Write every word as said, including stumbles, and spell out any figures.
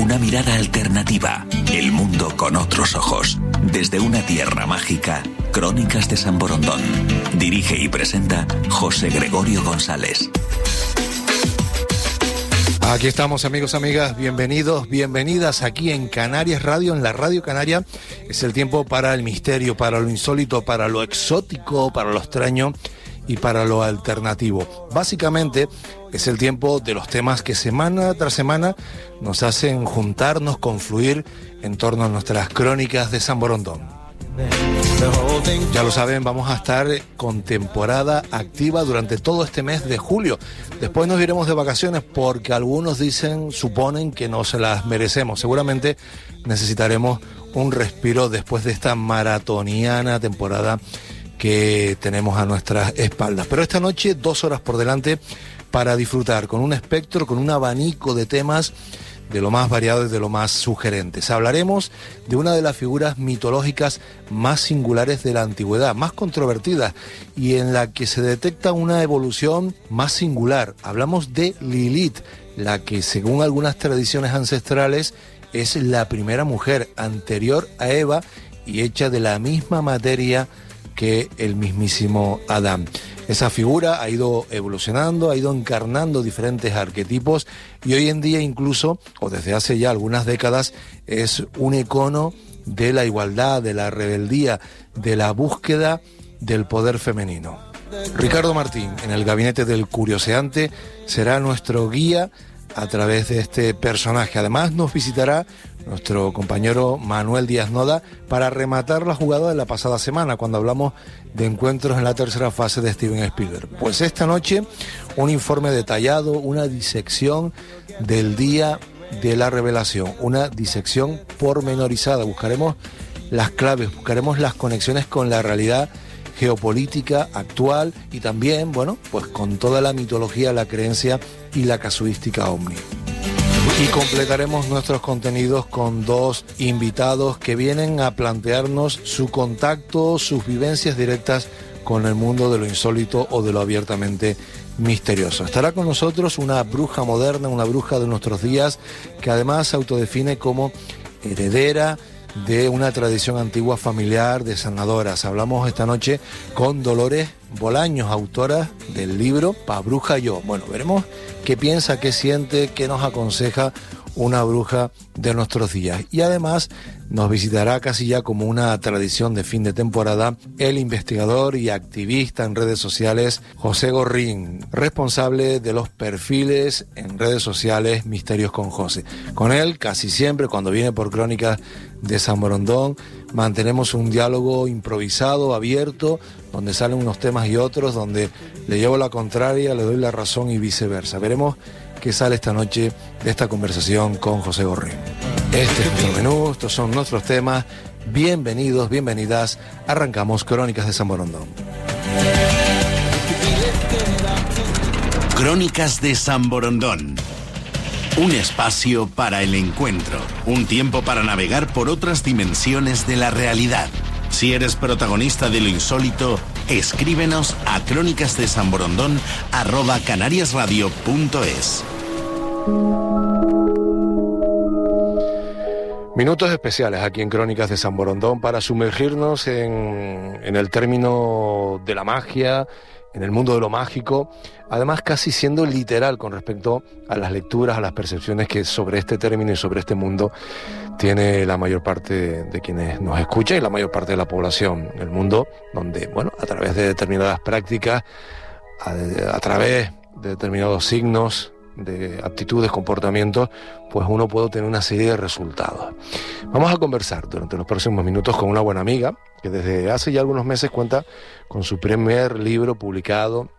Una mirada alternativa, el mundo con otros ojos. Desde una tierra mágica, Crónicas de San Borondón. Dirige y presenta José Gregorio González. Aquí estamos, amigos, amigas, bienvenidos, bienvenidas aquí en Canarias Radio, en la Radio Canaria. Es el tiempo para el misterio, para lo insólito, para lo exótico, para lo extraño y para lo alternativo. Básicamente es el tiempo de los temas que semana tras semana nos hacen juntarnos, confluir en torno a nuestras crónicas de San Borondón. Ya lo saben, vamos a estar con temporada activa durante todo este mes de julio. Después nos iremos de vacaciones porque algunos dicen, suponen que no se las merecemos. Seguramente necesitaremos un respiro después de esta maratoniana temporada que tenemos a nuestras espaldas. Pero esta noche, dos horas por delante para disfrutar con un espectro, con un abanico de temas de lo más variado y de lo más sugerentes. Hablaremos de una de las figuras mitológicas más singulares de la antigüedad, más controvertida y en la que se detecta una evolución más singular. Hablamos de Lilith, la que según algunas tradiciones ancestrales es la primera mujer anterior a Eva y hecha de la misma materia que el mismísimo Adán. Esa figura ha ido evolucionando, ha ido encarnando diferentes arquetipos y hoy en día incluso, o desde hace ya algunas décadas, es un icono de la igualdad, de la rebeldía, de la búsqueda del poder femenino. Ricardo Martín, en el gabinete del curioseante, será nuestro guía a través de este personaje. Además nos visitará nuestro compañero Manuel Díaz Noda para rematar la jugada de la pasada semana cuando hablamos de encuentros en la tercera fase de Steven Spielberg. Pues esta noche un informe detallado, una disección del día de la revelación, una disección pormenorizada. Buscaremos las claves, buscaremos las conexiones con la realidad geopolítica actual y también, bueno, pues con toda la mitología, la creencia y la casuística ovni. Y completaremos nuestros contenidos con dos invitados que vienen a plantearnos su contacto, sus vivencias directas con el mundo de lo insólito o de lo abiertamente misterioso. Estará con nosotros una bruja moderna, una bruja de nuestros días, que además se autodefine como heredera de una tradición antigua familiar de sanadoras. Hablamos esta noche con Dolores Bolaños, autora del libro Pa' Bruja Yo. Bueno, veremos qué piensa, qué siente, qué nos aconseja una bruja de nuestros días. Y además nos visitará casi ya como una tradición de fin de temporada el investigador y activista en redes sociales José Gorrín, responsable de los perfiles en redes sociales Misterios con José. Con él, casi siempre, cuando viene por Crónicas de San Borondón, mantenemos un diálogo improvisado, abierto, donde salen unos temas y otros, donde le llevo la contraria, le doy la razón y viceversa. Veremos qué sale esta noche de esta conversación con José Gorrín. Este es nuestro menú, estos son nuestros temas. Bienvenidos, bienvenidas. Arrancamos Crónicas de San Borondón. Crónicas de San Borondón. Un espacio para el encuentro, un tiempo para navegar por otras dimensiones de la realidad. Si eres protagonista de lo insólito, escríbenos a crónicasdesanborondón arroba canariasradio.es. Minutos especiales aquí en Crónicas de San Borondón para sumergirnos en, en el término de la magia, en el mundo de lo mágico, además casi siendo literal con respecto a las lecturas, a las percepciones que sobre este término y sobre este mundo tiene la mayor parte de quienes nos escuchan y la mayor parte de la población. El mundo donde, bueno, a través de determinadas prácticas, a, a través de determinados signos, de aptitudes, comportamientos, pues uno puede obtener una serie de resultados. Vamos a conversar durante los próximos minutos con una buena amiga que desde hace ya algunos meses cuenta con su primer libro publicado